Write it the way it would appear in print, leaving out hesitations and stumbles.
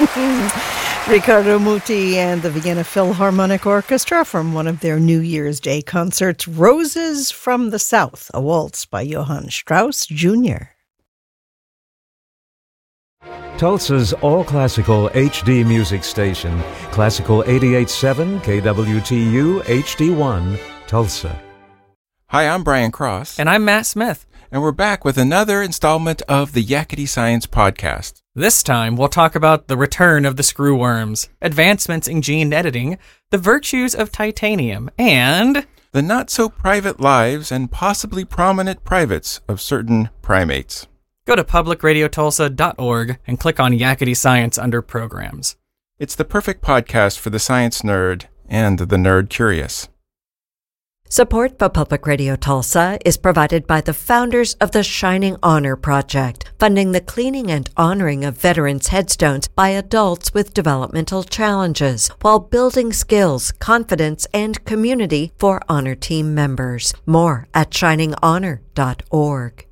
Riccardo Muti and the Vienna Philharmonic Orchestra from one of their New Year's Day concerts, Roses from the South, a waltz by Johann Strauss Jr. Tulsa's all-classical HD music station, Classical 88.7 KWTU HD1, Tulsa. Hi, I'm Brian Cross. And I'm Matt Smith. And we're back with another installment of the Yakety Science Podcast. This time, we'll talk about the return of the screwworms, advancements in gene editing, the virtues of titanium, and the not-so-private lives and possibly prominent privates of certain primates. Go to publicradiotulsa.org and click on Yakety Science under Programs. It's the perfect podcast for the science nerd and the nerd curious. Support for Public Radio Tulsa is provided by the founders of the Shining Honor Project, funding the cleaning and honoring of veterans' headstones by adults with developmental challenges, while building skills, confidence, and community for honor team members. More at shininghonor.org.